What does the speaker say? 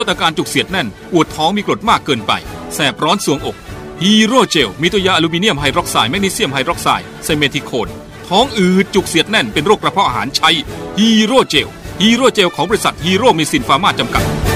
ลดอาการจุกเสียดแน่นปวดท้องมีกรดมากเกินไปแสบร้อนสวงอกฮีโร่เจลมีตัวยาอลูมิเนียมไฮดรอกไซด์แมกนีเซียมไฮดรอกไซด์ไซเมทิโคนท้องอืดจุกเสียดแน่นเป็นโรคกระเพาะอาหารใช้ฮีโร่เจลของบริษัทฮีโร่เมซินฟาร์มาจำกัด